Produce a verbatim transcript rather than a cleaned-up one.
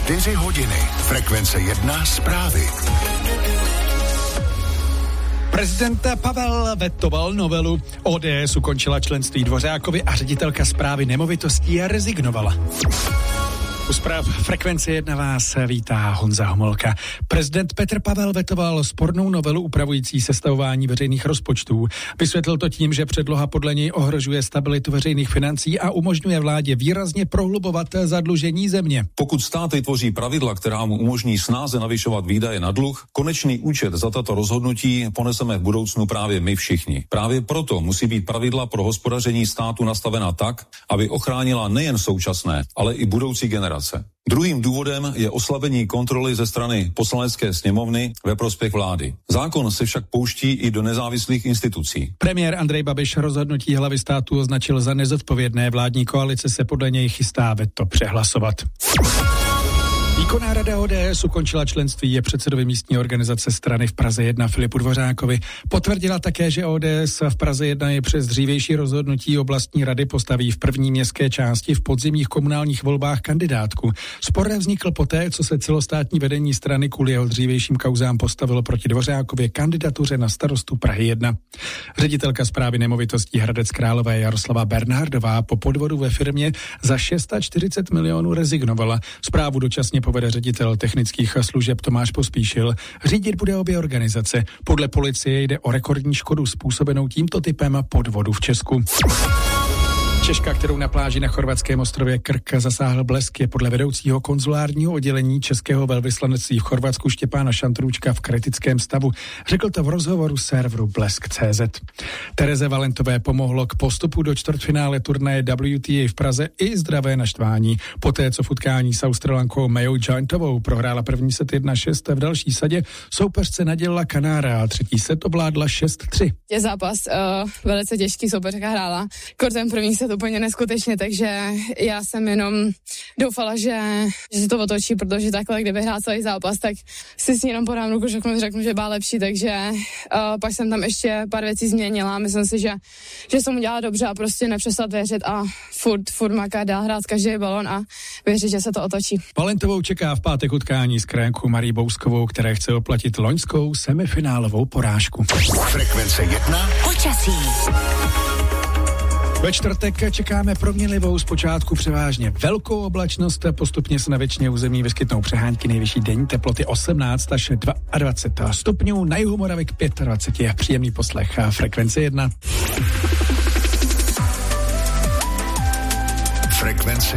Čtyři hodiny. Frekvence jedna zprávy. Prezident Pavel vetoval novelu. O D S ukončila členství Dvořákovi a ředitelka správy nemovitostí rezignovala. U zpráv Frekvence jedna vás vítá Honza Homolka. Prezident Petr Pavel vetoval spornou novelu upravující sestavování veřejných rozpočtů. Vysvětlil to tím, že předloha podle něj ohrožuje stabilitu veřejných financí a umožňuje vládě výrazně prohlubovat zadlužení země. Pokud stát vytvoří pravidla, která mu umožní snáze navyšovat výdaje na dluh, konečný účet za tato rozhodnutí poneseme v budoucnu právě my všichni. Právě proto musí být pravidla pro hospodaření státu nastavena tak, aby ochránila nejen současné, ale i budoucí generace. Druhým důvodem je oslabení kontroly ze strany Poslanecké sněmovny ve prospěch vlády. Zákon se však pouští i do nezávislých institucí. Premiér Andrej Babiš rozhodnutí hlavy státu označil za nezodpovědné. Vládní koalice se podle něj chystá veto přehlasovat. Výkonná rada O D S ukončila členství je předsedovi místní organizace strany v Praze jedna Filipu Dvořákovi. Potvrdila také, že O D S v Praze jedna je přes dřívější rozhodnutí oblastní rady postaví v první městské části v podzimních komunálních volbách kandidátku. Spor vznikl poté, co se celostátní vedení strany kvůli jeho dřívějším kauzám postavilo proti Dvořákově kandidatuře na starostu Prahy jedna. Ředitelka správy nemovitostí Hradec Králové Jaroslava Bernhardová po podvodu ve firmě za čtyřicet šest milionů rezignovala. Správu dočasně povede ředitel technických služeb Tomáš Pospíšil. Řídit bude obě organizace. Podle policie jde o rekordní škodu způsobenou tímto typem podvodu v Česku. Češka, kterou na pláži na chorvatském ostrově Krk zasáhl blesk, je podle vedoucího konzulárního oddělení českého velvyslanectví v Chorvatsku Štěpána Šantrůčka v kritickém stavu. Řekl to v rozhovoru serveru blesk tečka cé zet. Tereze Valentové pomohlo k postupu do čtvrtfinále turnaje W T A v Praze i zdravé naštvání. Poté, co v utkání s Australankou Mayou Giantovou prohrála první set jedna šest, v další sadě soupeřce nadělila Kanára a třetí set ovládla šest tři. Je zápas uh, velice těžký, soupeřka hrála. Kortem první set úplně neskutečně, takže já jsem jenom doufala, že, že se to otočí, protože takhle, kdyby hrál celý zápas, tak si s ní jenom podám ruku, řeknu, řeknu, že byla lepší, takže uh, pak jsem tam ještě pár věcí změnila. Myslím si, že, že jsem udělala dobře a prostě nepřestat věřit a furt, furt makat, dál hrát každý balon a věřit, že se to otočí. Valentovou čeká v pátek utkání s krajankou Marí Bouskovou, které chce oplatit loňskou semifinálovou porážku. Frekvence jedna. Počasí. Ve čtvrtek čekáme proměnlivou zpočátku převážně velkou oblačnost, postupně se na většině území vyskytnou přehánky, nejvyšší denní teploty osmnáct až dvacet dva stupňů, na jihu Moravy k dvacet pět. Příjemný poslech Frekvence jedna. Frekvence